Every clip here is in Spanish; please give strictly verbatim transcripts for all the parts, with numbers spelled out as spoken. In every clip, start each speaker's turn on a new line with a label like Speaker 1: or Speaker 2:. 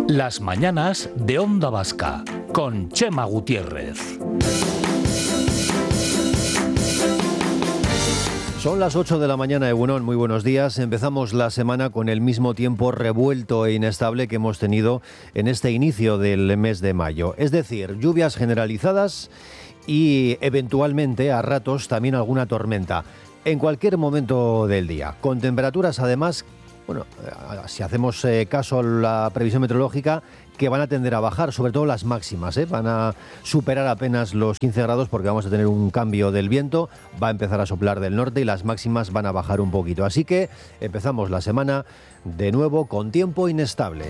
Speaker 1: Las mañanas de Onda Vasca, con Chema Gutiérrez.
Speaker 2: Son las ocho de la mañana, Egunon, muy buenos días. Empezamos la semana con el mismo tiempo revuelto e inestable que hemos tenido en este inicio del mes de mayo. Es decir, lluvias generalizadas y eventualmente a ratos también alguna tormenta en cualquier momento del día. Con temperaturas además, bueno, si hacemos eh, caso a la previsión meteorológica, que van a tender a bajar, sobre todo las máximas, ¿eh? Van a superar apenas los quince grados porque vamos a tener un cambio del viento, va a empezar a soplar del norte y las máximas van a bajar un poquito. Así que empezamos la semana de nuevo con tiempo inestable.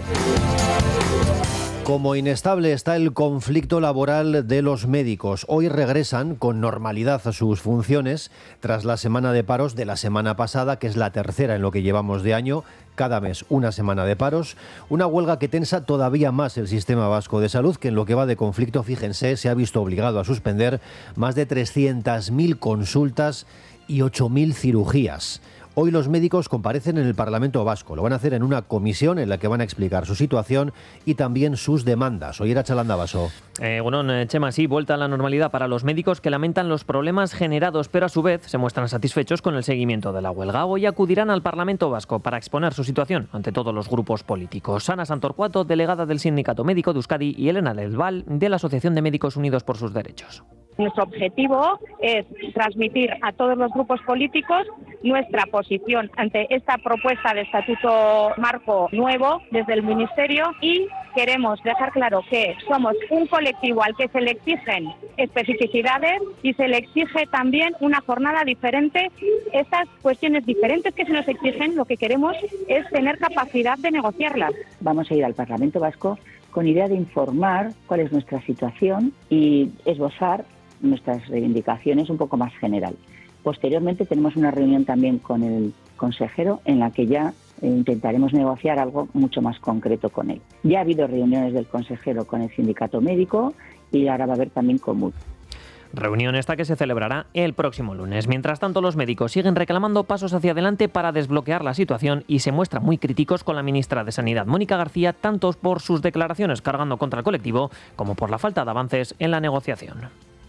Speaker 2: Como inestable está el conflicto laboral de los médicos. Hoy regresan con normalidad a sus funciones tras la semana de paros de la semana pasada, que es la tercera en lo que llevamos de año. Cada mes una semana de paros, una huelga que tensa todavía más el sistema vasco de salud, que en lo que va de conflicto, fíjense, se ha visto obligado a suspender más de trescientas mil consultas y ocho mil cirugías. Hoy los médicos comparecen en el Parlamento Vasco. Lo van a hacer en una comisión en la que van a explicar su situación y también sus demandas. Oyer a Chalandabaso.
Speaker 3: Eh, bueno, Chema, sí, vuelta a la normalidad para los médicos que lamentan los problemas generados, pero a su vez se muestran satisfechos con el seguimiento de la huelga. Hoy acudirán al Parlamento Vasco para exponer su situación ante todos los grupos políticos. Ana Santorcuato, delegada del Sindicato Médico de Euskadi, y Elena del Val, de la Asociación de Médicos Unidos por sus Derechos.
Speaker 4: Nuestro objetivo es transmitir a todos los grupos políticos nuestra posición ante esta propuesta de estatuto marco nuevo desde el Ministerio, y queremos dejar claro que somos un colectivo al que se le exigen especificidades y se le exige también una jornada diferente. Estas cuestiones diferentes que se nos exigen, lo que queremos es tener capacidad de negociarlas.
Speaker 5: Vamos a ir al Parlamento Vasco con idea de informar cuál es nuestra situación y esbozar nuestras reivindicaciones un poco más general. Posteriormente tenemos una reunión también con el consejero en la que ya intentaremos negociar algo mucho más concreto con él. Ya ha habido reuniones del consejero con el sindicato médico y ahora va a haber también con M U D.
Speaker 3: Reunión esta que se celebrará el próximo lunes. Mientras tanto, los médicos siguen reclamando pasos hacia adelante para desbloquear la situación y se muestran muy críticos con la ministra de Sanidad, Mónica García, tanto por sus declaraciones cargando contra el colectivo como por la falta de avances en la negociación.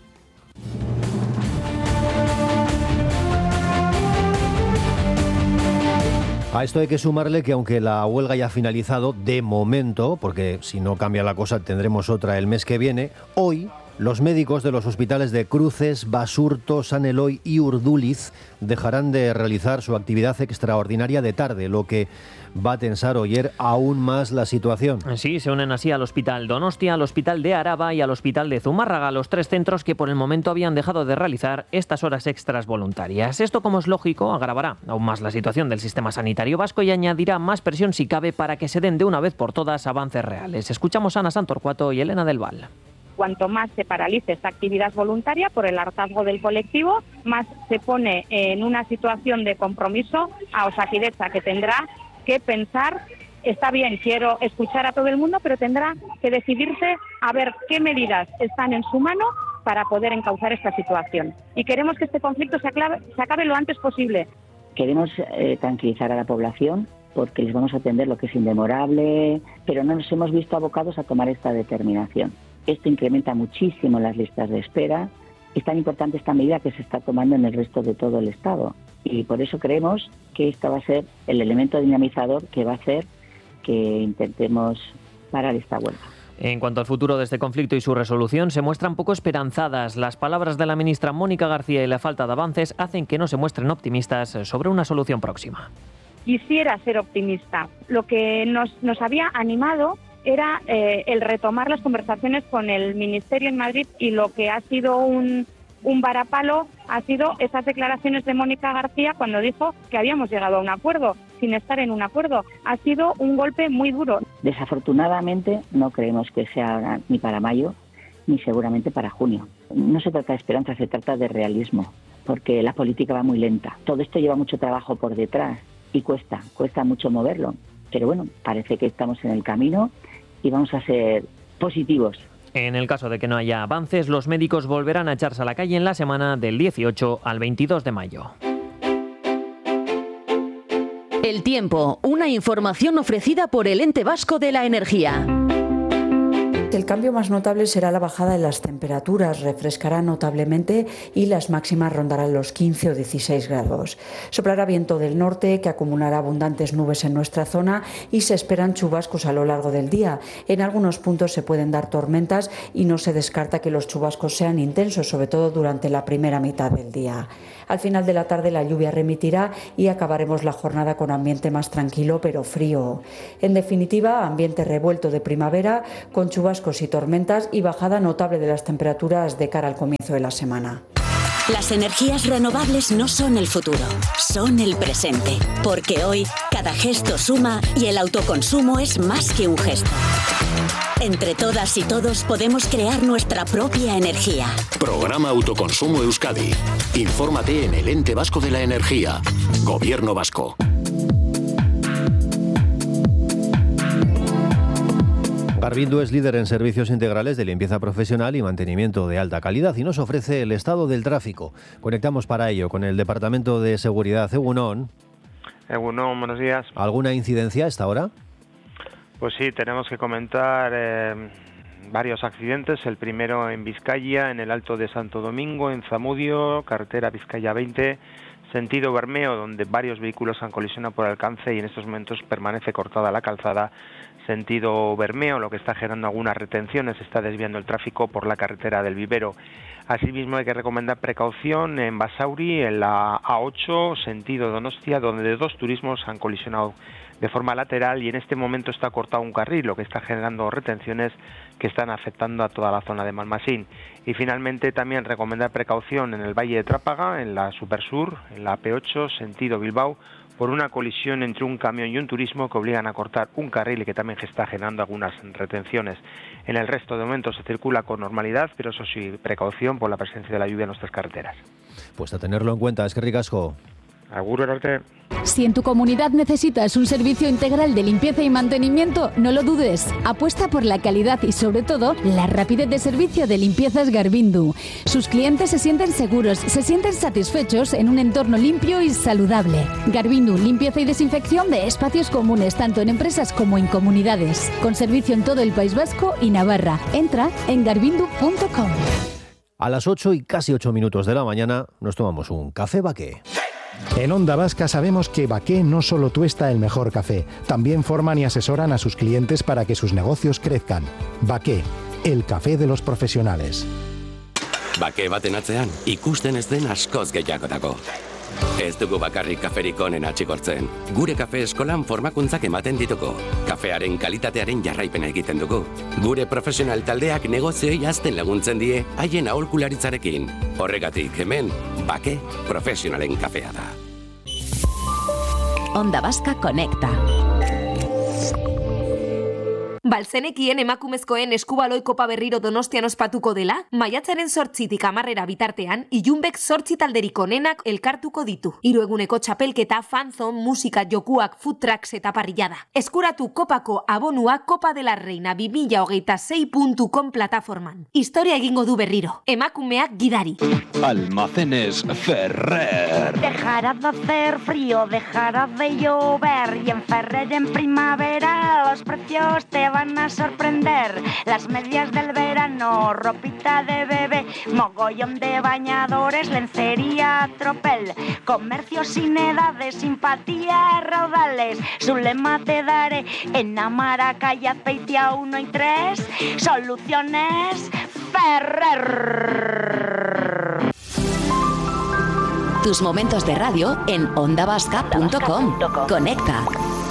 Speaker 2: A esto hay que sumarle que aunque la huelga ya ha finalizado de momento, porque si no cambia la cosa tendremos otra el mes que viene, hoy los médicos de los hospitales de Cruces, Basurto, San Eloy y Urduliz dejarán de realizar su actividad extraordinaria de tarde, lo que va a tensar Oyer aún más la situación.
Speaker 3: Sí, se unen así al Hospital Donostia, al Hospital de Araba y al Hospital de Zumárraga, los tres centros que por el momento habían dejado de realizar estas horas extras voluntarias. Esto, como es lógico, agravará aún más la situación del sistema sanitario vasco y añadirá más presión si cabe para que se den de una vez por todas avances reales. Escuchamos a Ana Santorcuato y Elena del Val.
Speaker 4: Cuanto más se paralice esta actividad voluntaria por el hartazgo del colectivo, más se pone en una situación de compromiso a Osakidetza, que tendrá que pensar, está bien, quiero escuchar a todo el mundo, pero tendrá que decidirse a ver qué medidas están en su mano para poder encauzar esta situación. Y queremos que este conflicto se acabe, se acabe lo antes posible.
Speaker 5: Queremos eh, tranquilizar a la población porque les vamos a atender lo que es indemorable, pero no nos hemos visto abocados a tomar esta determinación. Esto incrementa muchísimo las listas de espera. Es tan importante esta medida que se está tomando en el resto de todo el Estado. Y por eso creemos que esto va a ser el elemento dinamizador que va a hacer que intentemos parar esta huelga.
Speaker 3: En cuanto al futuro de este conflicto y su resolución, se muestran poco esperanzadas. Las palabras de la ministra Mónica García y la falta de avances hacen que no se muestren optimistas sobre una solución próxima.
Speaker 4: Quisiera ser optimista. Lo que nos, nos había animado era eh, el retomar las conversaciones con el Ministerio en Madrid, y lo que ha sido un, un varapalo ha sido esas declaraciones de Mónica García cuando dijo que habíamos llegado a un acuerdo, sin estar en un acuerdo. Ha sido un golpe muy duro.
Speaker 5: Desafortunadamente no creemos que sea ni para mayo ni seguramente para junio. No se trata de esperanza, se trata de realismo, porque la política va muy lenta. Todo esto lleva mucho trabajo por detrás y cuesta, cuesta mucho moverlo. Pero bueno, parece que estamos en el camino y vamos a ser positivos.
Speaker 3: En el caso de que no haya avances, los médicos volverán a echarse a la calle en la semana del dieciocho al veintidós de mayo.
Speaker 6: El tiempo, una información ofrecida por el Ente Vasco de la Energía.
Speaker 7: El cambio más notable será la bajada de las temperaturas, refrescará notablemente y las máximas rondarán los quince o dieciséis grados. Soplará viento del norte que acumulará abundantes nubes en nuestra zona y se esperan chubascos a lo largo del día. En algunos puntos se pueden dar tormentas y no se descarta que los chubascos sean intensos, sobre todo durante la primera mitad del día. Al final de la tarde la lluvia remitirá y acabaremos la jornada con ambiente más tranquilo pero frío. En definitiva, ambiente revuelto de primavera con chubascos y tormentas y bajada notable de las temperaturas de cara al comienzo de la semana.
Speaker 6: Las energías renovables no son el futuro, son el presente. Porque hoy cada gesto suma y el autoconsumo es más que un gesto. Entre todas y todos podemos crear nuestra propia energía.
Speaker 8: Programa Autoconsumo Euskadi. Infórmate en el Ente Vasco de la Energía. Gobierno Vasco.
Speaker 2: Garvindu es líder en servicios integrales de limpieza profesional y mantenimiento de alta calidad y nos ofrece el estado del tráfico. Conectamos para ello con el Departamento de Seguridad. Egunon.
Speaker 9: Egunon, buenos días.
Speaker 2: ¿Alguna incidencia a esta hora?
Speaker 9: Pues sí, tenemos que comentar eh, varios accidentes. El primero en Vizcaya, en el Alto de Santo Domingo, en Zamudio, carretera Vizcaya veinte, sentido Bermeo, donde varios vehículos han colisionado por alcance y en estos momentos permanece cortada la calzada. Sentido Bermeo, lo que está generando algunas retenciones, está desviando el tráfico por la carretera del Vivero. Asimismo hay que recomendar precaución en Basauri, en la A ocho, sentido Donostia, donde dos turismos han colisionado de forma lateral y en este momento está cortado un carril, lo que está generando retenciones que están afectando a toda la zona de Malmasín. Y finalmente también recomendar precaución en el Valle de Trápaga, en la Supersur, en la P ocho, sentido Bilbao, por una colisión entre un camión y un turismo que obligan a cortar un carril y que también está generando algunas retenciones. En el resto de momentos se circula con normalidad, pero eso sí, precaución por la presencia de la lluvia en nuestras carreteras.
Speaker 2: Pues a tenerlo en cuenta, es que ricasco.
Speaker 9: Agur, Arte.
Speaker 10: Si en tu comunidad necesitas un servicio integral de limpieza y mantenimiento, no lo dudes. Apuesta por la calidad y, sobre todo, la rapidez de servicio de Limpiezas Garvindu. Sus clientes se sienten seguros, se sienten satisfechos en un entorno limpio y saludable. Garvindu, limpieza y desinfección de espacios comunes, tanto en empresas como en comunidades. Con servicio en todo el País Vasco y Navarra. Entra en garvindu punto com.
Speaker 2: A las ocho y casi ocho minutos de la mañana nos tomamos un café Baqué.
Speaker 11: En Onda Vasca sabemos que Baqué no solo tuesta el mejor café, también forman y asesoran a sus clientes para que sus negocios crezcan. Baqué, el café de los profesionales.
Speaker 12: Baqué baten atzean, ikusten ez den askoz gehiago dago. Ez dugu bakarrik kaferik onena txigortzen. Gure kafe eskolan formakuntzak ematen ditugu. Kafearen kalitatearen jarraipena egiten dugu. Gure profesional taldeak negozioei hazten laguntzen die haien aholkularitzarekin. Horregatik hemen, Baqué profesionalen kafea da.
Speaker 6: Onda Vasca Conecta.
Speaker 13: Balzenekien emakumezkoen eskubaloi kopa berriro Donostian ospatuko dela, maiatzaren zortzitik hamarrera bitartean, ilunbek zortzi talderik onenak elkartuko ditu. Hiru eguneko txapelketa, fanzon, musika, jokuak, food trucks eta parrillada. Eskuratu kopako abonua Kopa de la Reina bi mila hogeita sei puntu com plataforman. Historia egingo du berriro. Emakumeak gidari.
Speaker 14: Almacenes Ferrer.
Speaker 15: Dejará de hacer frío, dejará de llover y en Ferrer en primavera los precios te van a sorprender. Las medias del verano, ropita de bebé, mogollón de bañadores, lencería, tropel, comercio sin edades, simpatía, raudales. Su lema te daré en Amaraca y Azpeitia uno y tres. Soluciones Ferrer.
Speaker 6: Tus momentos de radio en onda vasca punto com. Conecta.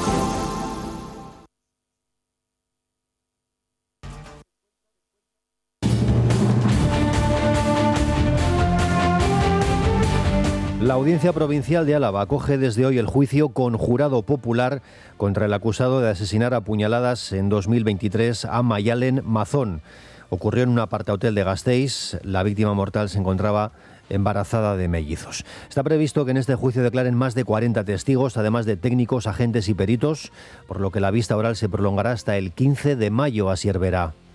Speaker 2: La Audiencia Provincial de Álava acoge desde hoy el juicio con jurado popular contra el acusado de asesinar a puñaladas en dos mil veintitrés a Mayalen Mazón. Ocurrió en un apartahotel de Gasteiz. La víctima mortal se encontraba embarazada de mellizos. Está previsto que en este juicio declaren más de cuarenta testigos, además de técnicos, agentes y peritos, por lo que la vista oral se prolongará hasta el quince de mayo, Asier Vera.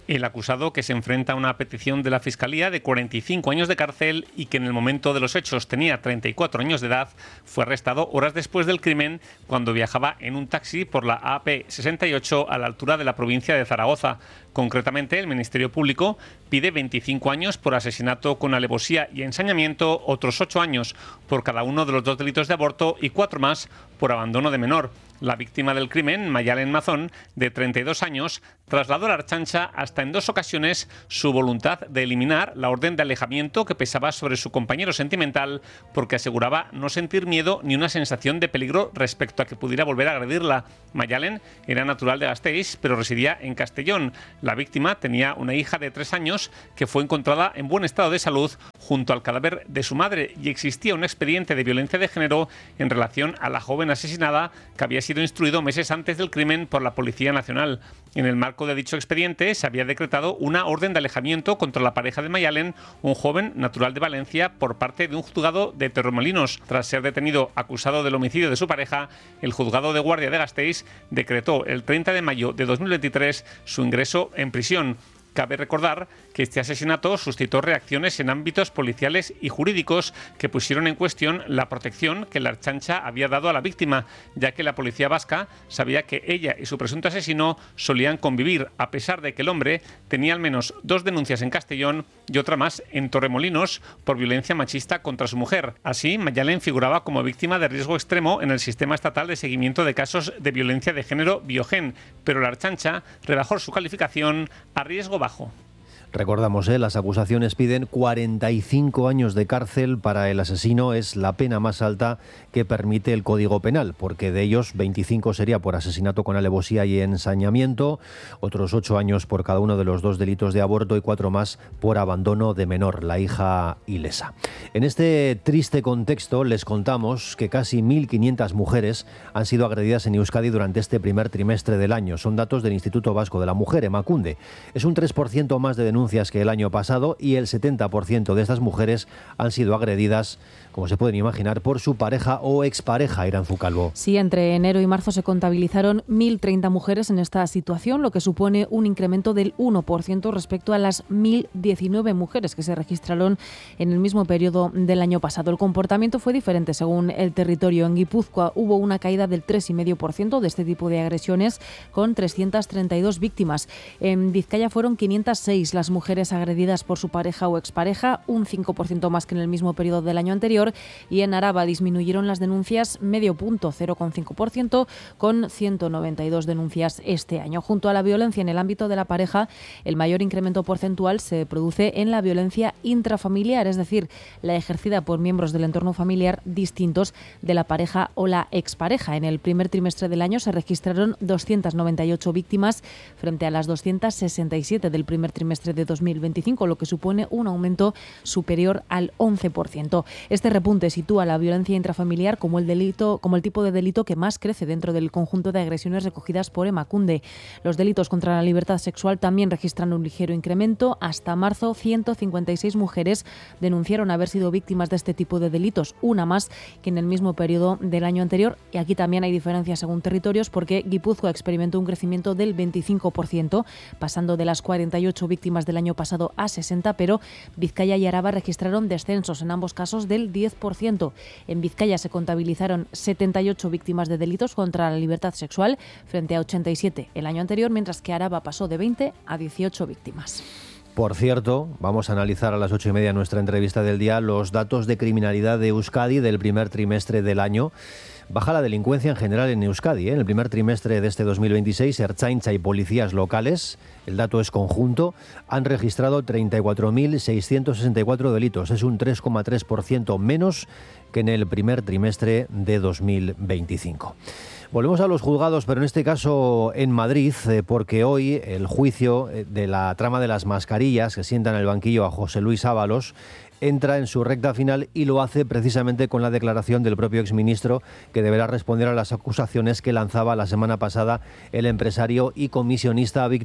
Speaker 16: El acusado, que se enfrenta a una petición de la Fiscalía de cuarenta y cinco años de cárcel y que en el momento de los hechos tenía treinta y cuatro años de edad, fue arrestado horas después del crimen cuando viajaba en un taxi por la A P sesenta y ocho a la altura de la provincia de Zaragoza. Concretamente, el Ministerio Público pide veinticinco años por asesinato con alevosía y ensañamiento, otros ocho años por cada uno de los dos delitos de aborto y cuatro más por abandono de menor. La víctima del crimen, Mayalen Mazón, de treinta y dos años, trasladó a la Archancha hasta en dos ocasiones su voluntad de eliminar la orden de alejamiento que pesaba sobre su compañero sentimental porque aseguraba no sentir miedo ni una sensación de peligro respecto a que pudiera volver a agredirla. Mayalen era natural de Gasteiz, pero residía en Castellón. La víctima tenía una hija de tres años que fue encontrada en buen estado de salud junto al cadáver de su madre y existía un expediente de violencia de género en relación a la joven asesinada que había sido instruido meses antes del crimen por la Policía Nacional. En el marco de dicho expediente se había decretado una orden de alejamiento contra la pareja de Mayalen, un joven natural de Valencia, por parte de un juzgado de Torremolinos. Tras ser detenido acusado del homicidio de su pareja, el juzgado de guardia de Gasteiz decretó el treinta de mayo de dos mil veintitrés su ingreso en prisión. Cabe recordar que este asesinato suscitó reacciones en ámbitos policiales y jurídicos que pusieron en cuestión la protección que la Archancha había dado a la víctima, ya que la policía vasca sabía que ella y su presunto asesino solían convivir, a pesar de que el hombre tenía al menos dos denuncias en Castellón y otra más en Torremolinos por violencia machista contra su mujer. Así, Mayalen figuraba como víctima de riesgo extremo en el sistema estatal de seguimiento de casos de violencia de género Biogen, pero la Archancha rebajó su calificación a riesgo bajo.
Speaker 2: Recordamos, ¿eh? Las acusaciones piden cuarenta y cinco años de cárcel para el asesino. Es la pena más alta que permite el Código Penal, porque de ellos veinticinco sería por asesinato con alevosía y ensañamiento, otros ocho años por cada uno de los dos delitos de aborto y cuatro más por abandono de menor, la hija ilesa. En este triste contexto les contamos que casi mil quinientas mujeres han sido agredidas en Euskadi durante este primer trimestre del año. Son datos del Instituto Vasco de la Mujer, Emakunde. Es un tres por ciento más de denuncias que el año pasado y el setenta por ciento de estas mujeres han sido agredidas, como se pueden imaginar, por su pareja o expareja. Iranzu Calvo.
Speaker 17: Sí, entre enero y marzo se contabilizaron mil treinta mujeres en esta situación, lo que supone un incremento del uno por ciento respecto a las mil diecinueve mujeres que se registraron en el mismo periodo del año pasado. El comportamiento fue diferente según el territorio. En Guipúzcoa hubo una caída del tres coma cinco por ciento de este tipo de agresiones, con trescientas treinta y dos víctimas. En Vizcaya fueron quinientas seis las mujeres agredidas por su pareja o expareja, un cinco por ciento más que en el mismo periodo del año anterior, y en Araba disminuyeron las denuncias medio punto, cero coma cinco por ciento, con ciento noventa y dos denuncias este año. Junto a la violencia en el ámbito de la pareja, el mayor incremento porcentual se produce en la violencia intrafamiliar, es decir, la ejercida por miembros del entorno familiar distintos de la pareja o la expareja. En el primer trimestre del año se registraron doscientas noventa y ocho víctimas frente a las doscientas sesenta y siete del primer trimestre de dos mil veinticinco, lo que supone un aumento superior al once por ciento. Este repunte sitúa la violencia intrafamiliar como el delito, como el tipo de delito que más crece dentro del conjunto de agresiones recogidas por Emakunde. Los delitos contra la libertad sexual también registran un ligero incremento. Hasta marzo, ciento cincuenta y seis mujeres denunciaron haber sido víctimas de este tipo de delitos, una más que en el mismo periodo del año anterior. Y aquí también hay diferencias según territorios, porque Guipúzcoa experimentó un crecimiento del veinticinco por ciento, pasando de las cuarenta y ocho víctimas del año pasado a sesenta, pero Vizcaya y Araba registraron descensos, en ambos casos del diez por ciento. En Vizcaya se contabilizaron setenta y ocho víctimas de delitos contra la libertad sexual frente a ochenta y siete el año anterior, mientras que Araba pasó de veinte a dieciocho víctimas.
Speaker 2: Por cierto, vamos a analizar a las ocho y media nuestra entrevista del día los datos de criminalidad de Euskadi del primer trimestre del año. Baja la delincuencia en general en Euskadi, ¿eh? En el primer trimestre de este dos mil veintiséis, Ertzaintza y policías locales, el dato es conjunto, han registrado treinta y cuatro mil seiscientos sesenta y cuatro delitos. Es un tres coma tres por ciento menos que en el primer trimestre de dos mil veinticinco. Volvemos a los juzgados, pero en este caso en Madrid, eh, porque hoy el juicio de la trama de las mascarillas que sienta en el banquillo a José Luis Ábalos entra en su recta final y lo hace precisamente con la declaración del propio exministro, que deberá responder a las acusaciones que lanzaba la semana pasada el empresario y comisionista Víctor de Aldán.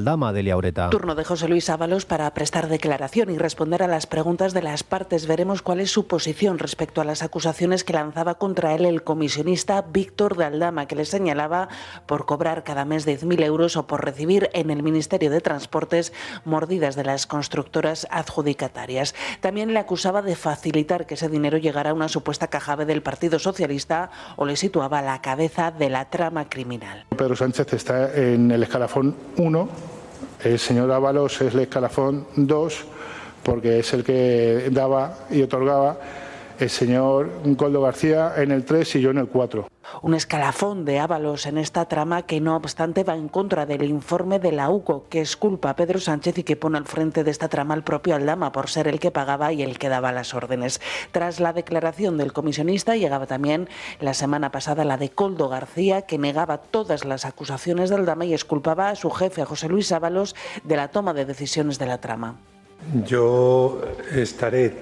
Speaker 2: Aldama, de Liaureta.
Speaker 18: Turno de José Luis Ábalos para prestar declaración y responder a las preguntas de las partes. Veremos cuál es su posición respecto a las acusaciones que lanzaba contra él el comisionista Víctor de Aldama, que le señalaba por cobrar cada mes diez mil euros o por recibir en el Ministerio de Transportes mordidas de las constructoras adjudicatarias. También le acusaba de facilitar que ese dinero llegara a una supuesta caja B del Partido Socialista o le situaba a la cabeza de la trama criminal.
Speaker 19: Pedro Sánchez está en el escalafón uno, el señor Ábalos es el escalafón dos, porque es el que daba y otorgaba, el señor Koldo García en el tres y yo en el cuatro.
Speaker 18: Un escalafón de Ábalos en esta trama que no obstante va en contra del informe de la U C O, que exculpa a Pedro Sánchez y que pone al frente de esta trama al propio Aldama por ser el que pagaba y el que daba las órdenes. Tras la declaración del comisionista llegaba también la semana pasada la de Koldo García, que negaba todas las acusaciones de Aldama y exculpaba a su jefe, a José Luis Ábalos, de la toma de decisiones de la trama.
Speaker 20: Yo estaré